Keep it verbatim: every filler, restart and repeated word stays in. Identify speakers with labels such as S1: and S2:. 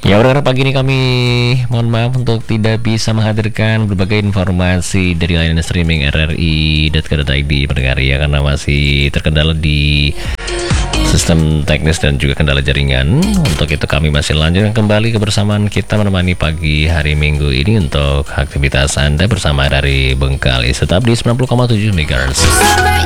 S1: Ya udah pagi ini kami mohon maaf untuk tidak bisa menghadirkan berbagai informasi dari layanan streaming R R I titik co titik I D pendengar ya, karena masih terkendala di sistem teknis dan juga kendala jaringan. Untuk itu kami masih lanjutkan kembali kebersamaan kita menemani pagi hari Minggu ini untuk aktivitas Anda bersama dari Bengkalis tetap di sembilan puluh koma tujuh megahertz.